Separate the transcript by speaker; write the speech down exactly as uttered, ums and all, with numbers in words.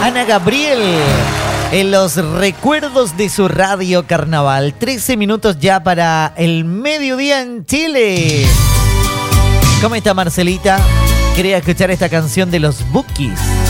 Speaker 1: Ana Gabriel, en los recuerdos de su radio carnaval. trece minutos ya para el mediodía en Chile. ¿Cómo está Marcelita? Quería escuchar esta canción de los Bukis.